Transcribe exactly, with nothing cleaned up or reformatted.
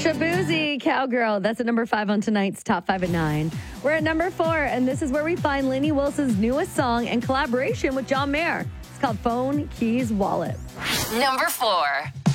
Shabuzi, Cowgirl. That's at number five on tonight's Top five at nine. We're at number four, and this is where we find Lainey Wilson's newest song in collaboration with John Mayer. It's called Phone, Keys, Wallet. Number four.